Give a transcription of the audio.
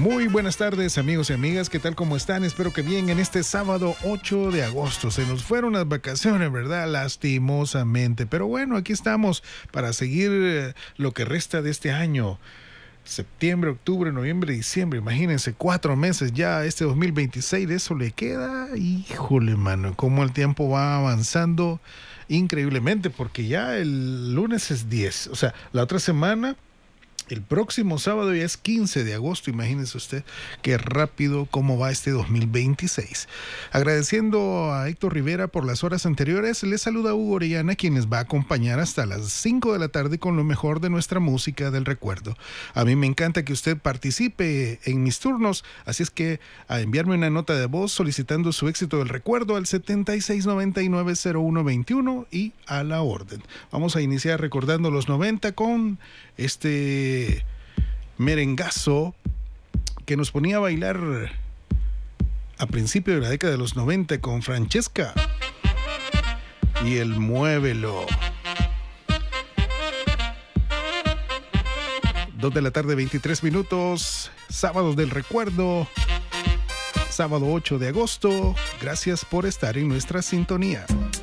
Muy buenas tardes, amigos y amigas, ¿qué tal? ¿Cómo están? Espero que bien. En este sábado 8 de agosto se nos fueron las vacaciones, ¿verdad? Lastimosamente, pero bueno, aquí estamos para seguir lo que resta de este año. Septiembre, octubre, noviembre, diciembre, imagínense, 4 meses ya a este 2026, de eso le queda, híjole, mano, cómo el tiempo va avanzando increíblemente, porque ya el lunes es 10, o sea, la otra semana, el próximo sábado ya es 15 de agosto, imagínese usted qué rápido cómo va este 2026. Agradeciendo a Héctor Rivera por las horas anteriores, les saluda Hugo Orellana, quien les va a acompañar hasta las 5 de la tarde con lo mejor de nuestra música del recuerdo. A mí me encanta que usted participe en mis turnos, así es que a enviarme una nota de voz solicitando su éxito del recuerdo al 76990121 y a la orden. Vamos a iniciar recordando los 90 con este merengazo que nos ponía a bailar a principio de la década de los 90 con Francesca y el Muévelo. 2 de la tarde, 23 minutos, sábados del recuerdo, sábado 8 de agosto. Gracias por estar en nuestra sintonía.